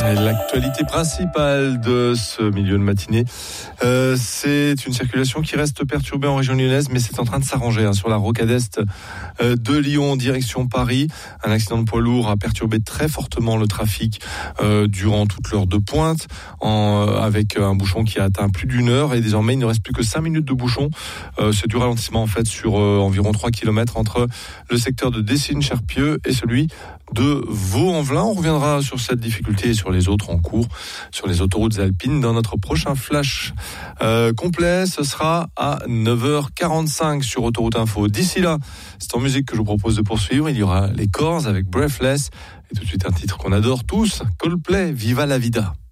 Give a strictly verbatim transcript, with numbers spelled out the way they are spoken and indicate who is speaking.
Speaker 1: Et l'actualité principale de ce milieu de matinée, euh, c'est une circulation qui reste perturbée en région lyonnaise, mais c'est en train de s'arranger hein, sur la rocade est euh, de Lyon, direction Paris. Un accident de poids lourd a perturbé très fortement le trafic euh, durant toute l'heure de pointe, en, euh, avec un bouchon qui a atteint plus d'une heure. Et désormais, il ne reste plus que cinq minutes de bouchon. Euh, c'est du ralentissement en fait sur euh, environ trois kilomètres entre le secteur de Dessines-Cherpieux et celui de Vaux-en-Velin. On reviendra sur cette difficulté et sur les autres en cours, sur les autoroutes alpines dans notre prochain flash euh, complet. Ce sera à neuf heures quarante-cinq sur Autoroute Info. D'ici là, c'est en musique que je vous propose de poursuivre. Il y aura les Corrs avec Breathless et tout de suite un titre qu'on adore tous, Coldplay, Viva la Vida.